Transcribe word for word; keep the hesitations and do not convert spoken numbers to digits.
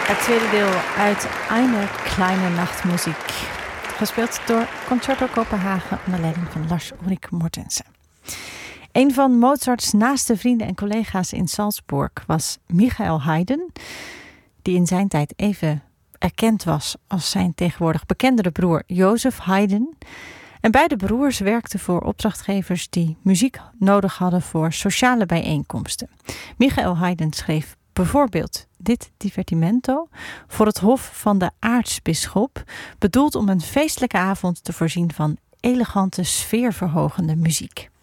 Het tweede deel uit Eine kleine Nachtmuziek. Gespeeld door Concerto Kopenhagen onder leiding van Lars Ulrik Mortensen. Een van Mozarts naaste vrienden en collega's in Salzburg was Michael Haydn, die in zijn tijd even erkend was als zijn tegenwoordig bekendere broer Joseph Haydn. En beide broers werkten voor opdrachtgevers die muziek nodig hadden voor sociale bijeenkomsten. Michael Haydn schreef bijvoorbeeld dit divertimento voor het hof van de aartsbisschop, bedoeld om een feestelijke avond te voorzien van elegante, sfeerverhogende muziek.